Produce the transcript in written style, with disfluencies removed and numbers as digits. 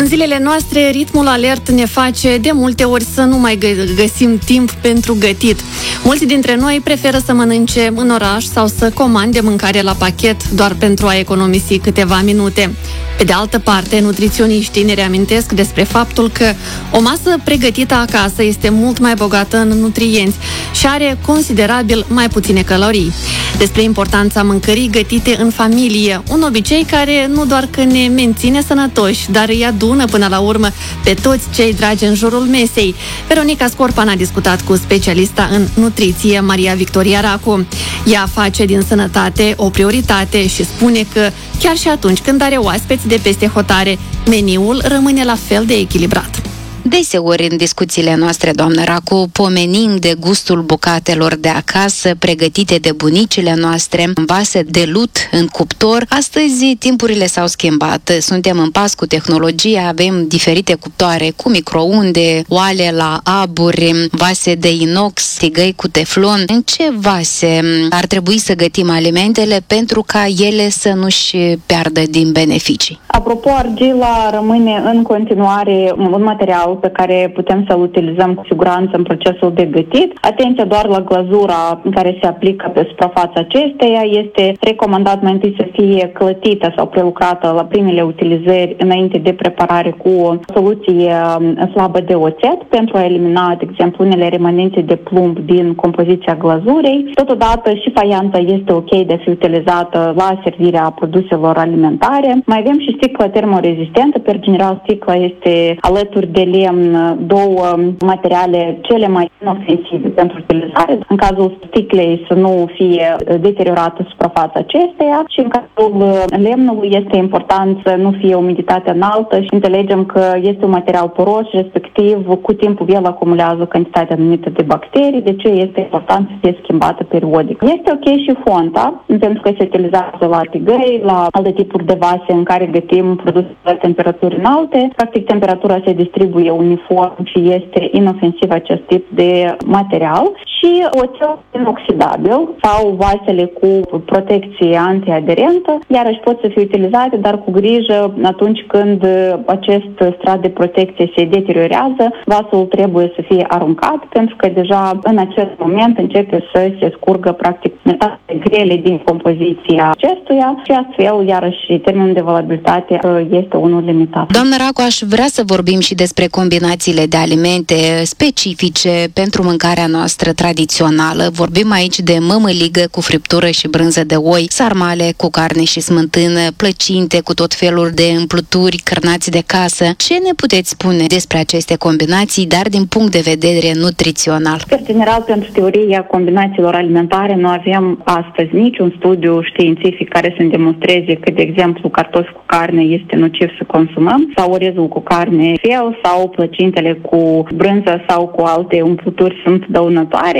În zilele noastre, ritmul alert ne face de multe ori să nu mai găsim timp pentru gătit. Mulți dintre noi preferă să mănânce în oraș sau să comande mâncare la pachet doar pentru a economisi câteva minute. Pe de altă parte, nutriționiștii ne reamintesc despre faptul că o masă pregătită acasă este mult mai bogată în nutrienți și are considerabil mai puține calorii. Despre importanța mâncării gătite în familie, un obicei care nu doar că ne menține sănătoși, dar îi adună până la urmă pe toți cei dragi în jurul mesei. Veronica Scorpan a discutat cu specialista în nutriție, Maria Victoria Racu. Ea face din sănătate o prioritate și spune că chiar și atunci când are oaspeți de peste hotare, meniul rămâne la fel de echilibrat. Deseori în discuțiile noastre, doamnă Racu, pomenim de gustul bucatelor de acasă, pregătite de bunicile noastre, în vase de lut, în cuptor. Astăzi timpurile s-au schimbat, suntem în pas cu tehnologia, avem diferite cuptoare cu microunde, oale la aburi, vase de inox, tigăi cu teflon. În ce vase ar trebui să gătim alimentele pentru ca ele să nu-și piardă din beneficii? Apropo, argila rămâne în continuare un material pe care putem să-l utilizăm cu siguranță în procesul de gătit. Atenție doar la glazura care se aplică pe suprafața acesteia. Este recomandat mai întâi să fie clătită sau prelucrată la primele utilizări înainte de preparare cu o soluție slabă de oțet pentru a elimina, de exemplu, unele remanențe de plumb din compoziția glazurei. Totodată și faianța este ok de a fi utilizată la servirea produselor alimentare. Mai avem și sticla termorezistentă. Per general, sticla este alături de lemn două materiale cele mai inofensive pentru utilizare. În cazul sticlei să nu fie deteriorată suprafața acesteia și în cazul lemnului este important să nu fie umiditatea înaltă și înțelegem că este un material poros, respectiv cu timpul el acumulează cantitatea anumită de bacterii, de ce este important să fie schimbată periodic. Este ok și fonta, pentru că se utilizează la tigăi, la alte tipuri de vase în care gătim produse la temperaturi înalte. Practic, temperatura se distribuie uniform și este inofensiv acest tip de material și oțel inoxidabil sau vasele cu protecție antiaderentă, iarăși pot să fie utilizate, dar cu grijă atunci când acest strat de protecție se deteriorează, vasul trebuie să fie aruncat pentru că deja în acest moment începe să se scurgă practic metale grele din compoziția acestuia și astfel, iarăși, termenul de valabilitate este unul limitat. Doamnă Racu, aș vrea să vorbim și despre combinațiile de alimente specifice pentru mâncarea noastră tradițională. Vorbim aici de mămăligă cu friptură și brânză de oi, sarmale cu carne și smântână, plăcinte cu tot felul de împluturi, cărnați de casă. Ce ne puteți spune despre aceste combinații, dar din punct de vedere nutrițional? În general, pentru teoria combinațiilor alimentare, nu avem astăzi niciun studiu științific care să demonstreze că, de exemplu, cartofi cu carne este nociv să consumăm, sau orezul cu carne fel, sau plăcintele cu brânză sau cu alte umpluturi sunt dăunătoare.